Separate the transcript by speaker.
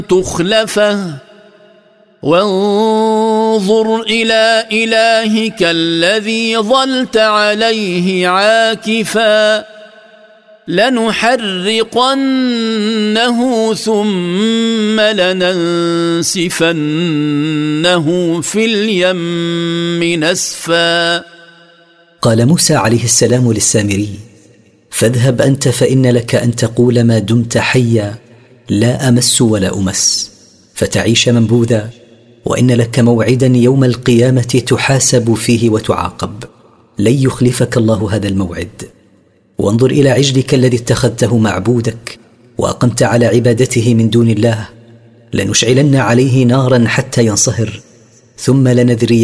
Speaker 1: تخلفه وانظر إلى إلهك الذي ظلت عليه عاكفا لنحرقنه ثم لننسفنه في اليم نسفا.
Speaker 2: قال موسى عليه السلام للسامري: فاذهب أنت فإن لك أن تقول ما دمت حيا لا أمس ولا أمس، فتعيش منبوذا، وإن لك موعدا يوم القيامة تحاسب فيه وتعاقب، لن يخلفك الله هذا الموعد. وانظر إلى عجلك الذي اتخذته معبودك وأقمت على عبادته من دون الله، لنشعلن عليه نارا حتى ينصهر، ثم لنذري